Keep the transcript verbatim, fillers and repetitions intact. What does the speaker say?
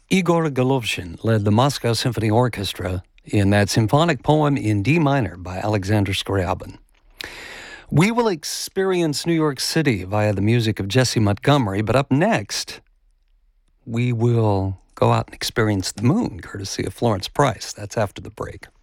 Igor Golovshin led the Moscow Symphony Orchestra in that symphonic poem in D minor by Alexander Scriabin. We will experience New York City via the music of Jesse Montgomery, but up next, we will go out and experience the moon, courtesy of Florence Price. That's after the break.